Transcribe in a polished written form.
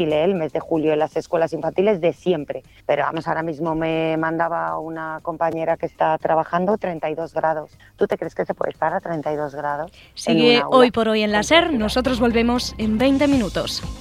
el mes de julio en las escuelas infantiles de siempre. Pero vamos, ahora mismo me mandaba una compañera que está trabajando 32 grados. ¿Tú te crees que se puede estar a 32 grados? Sigue Hoy por Hoy en la SER. Nosotros volvemos en 20 minutos.